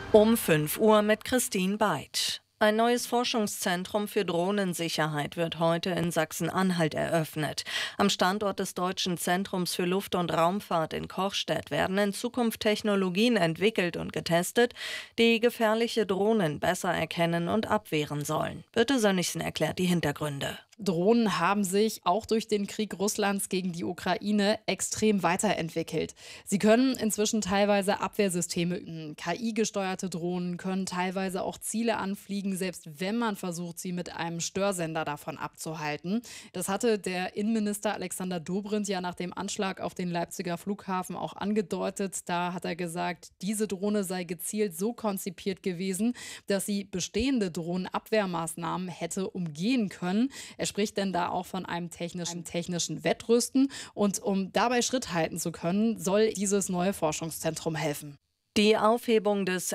Um 5 Uhr mit Christine Beitsch. Ein neues Forschungszentrum für Drohnensicherheit wird heute in Sachsen-Anhalt eröffnet. Am Standort des Deutschen Zentrums für Luft- und Raumfahrt in Kochstedt werden in Zukunft Technologien entwickelt und getestet, die gefährliche Drohnen besser erkennen und abwehren sollen. Birte Sönnigsen erklärt die Hintergründe. Drohnen haben sich auch durch den Krieg Russlands gegen die Ukraine extrem weiterentwickelt. Sie können inzwischen teilweise Abwehrsysteme üben. KI-gesteuerte Drohnen können teilweise auch Ziele anfliegen, selbst wenn man versucht, sie mit einem Störsender davon abzuhalten. Das hatte der Innenminister Alexander Dobrindt ja nach dem Anschlag auf den Leipziger Flughafen auch angedeutet. Da hat er gesagt, diese Drohne sei gezielt so konzipiert gewesen, dass sie bestehende Drohnenabwehrmaßnahmen hätte umgehen können. Er spricht denn da auch von einem technischen Wettrüsten. Und um dabei Schritt halten zu können, soll dieses neue Forschungszentrum helfen. Die Aufhebung des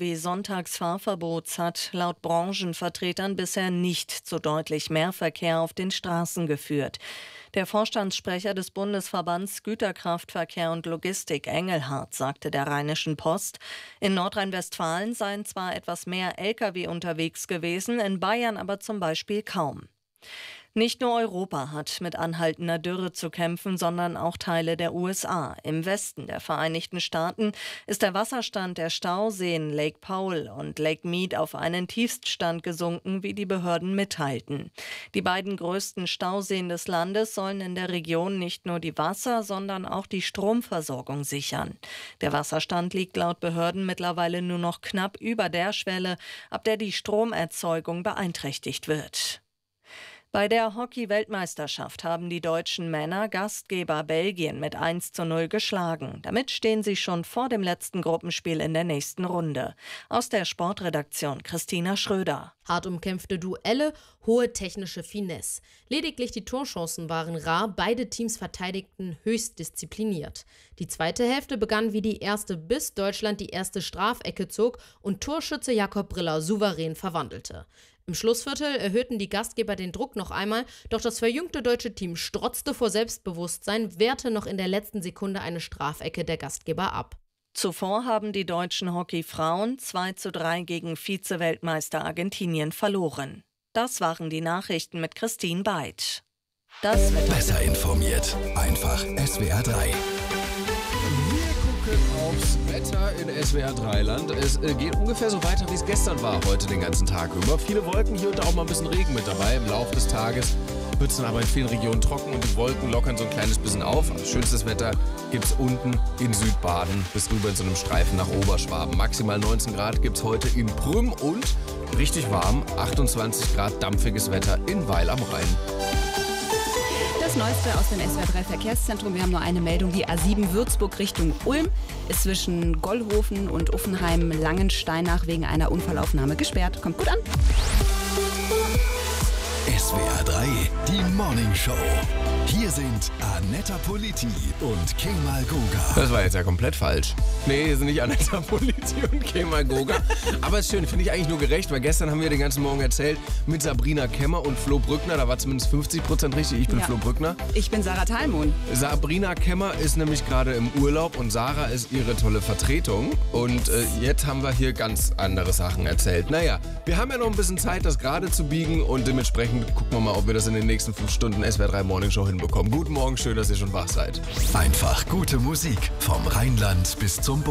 Lkw-Sonntagsfahrverbots hat laut Branchenvertretern bisher nicht zu deutlich mehr Verkehr auf den Straßen geführt. Der Vorstandssprecher des Bundesverbands Güterkraftverkehr und Logistik Engelhardt sagte der Rheinischen Post, in Nordrhein-Westfalen seien zwar etwas mehr Lkw unterwegs gewesen, in Bayern aber zum Beispiel kaum. Nicht nur Europa hat mit anhaltender Dürre zu kämpfen, sondern auch Teile der USA. Im Westen der Vereinigten Staaten ist der Wasserstand der Stauseen Lake Powell und Lake Mead auf einen Tiefststand gesunken, wie die Behörden mitteilten. Die beiden größten Stauseen des Landes sollen in der Region nicht nur die Wasser-, sondern auch die Stromversorgung sichern. Der Wasserstand liegt laut Behörden mittlerweile nur noch knapp über der Schwelle, ab der die Stromerzeugung beeinträchtigt wird. Bei der Hockey-Weltmeisterschaft haben die deutschen Männer Gastgeber Belgien mit 1:0 geschlagen. Damit stehen sie schon vor dem letzten Gruppenspiel in der nächsten Runde. Aus der Sportredaktion Christina Schröder. Hart umkämpfte Duelle, hohe technische Finesse. Lediglich die Torchancen waren rar, beide Teams verteidigten höchst diszipliniert. Die zweite Hälfte begann wie die erste, bis Deutschland die erste Strafecke zog und Torschütze Jakob Briller souverän verwandelte. Im Schlussviertel erhöhten die Gastgeber den Druck noch einmal, doch das verjüngte deutsche Team strotzte vor Selbstbewusstsein, wehrte noch in der letzten Sekunde eine Strafecke der Gastgeber ab. Zuvor haben die deutschen Hockeyfrauen 2:3 gegen Vize-Weltmeister Argentinien verloren. Das waren die Nachrichten mit Christine Beitsch. Das Wetter. Besser informiert. Einfach SWR 3. Aufs Wetter in SWR 3-Land. Es geht ungefähr so weiter, wie es gestern war, heute den ganzen Tag über. Viele Wolken, hier und da auch mal ein bisschen Regen mit dabei. Im Laufe des Tages wird es dann aber in vielen Regionen trocken und die Wolken lockern so ein kleines bisschen auf. Schönstes Wetter gibt es unten in Südbaden bis rüber in so einem Streifen nach Oberschwaben. Maximal 19 Grad gibt es heute in Prüm und richtig warm, 28 Grad dampfiges Wetter in Weil am Rhein. Das Neueste aus dem SWR 3 Verkehrszentrum. Wir haben nur eine Meldung. Die A7 Würzburg Richtung Ulm ist zwischen Gollhofen und Uffenheim-Langensteinach wegen einer Unfallaufnahme gesperrt. Kommt gut an. SWR 3, die Morning Show. Hier sind Annetta Politi und Kemal Goga. Das war jetzt ja komplett falsch. Nee, hier sind nicht Annetta Politi und Kemal Goga. Aber ist schön, finde ich eigentlich nur gerecht, weil gestern haben wir den ganzen Morgen erzählt mit Sabrina Kemmer und Flo Brückner. Da war zumindest 50% richtig. Ich bin Flo Brückner. Ich bin Sarah Thalmon. Sabrina Kemmer ist nämlich gerade im Urlaub und Sarah ist ihre tolle Vertretung. Und jetzt haben wir hier ganz andere Sachen erzählt. Naja, wir haben ja noch ein bisschen Zeit, das gerade zu biegen und dementsprechend gucken wir mal, ob wir das in den nächsten 5 Stunden SWR 3 Morning Show hinbekommen. Guten Morgen, schön, dass ihr schon wach seid. Einfach gute Musik vom Rheinland bis zum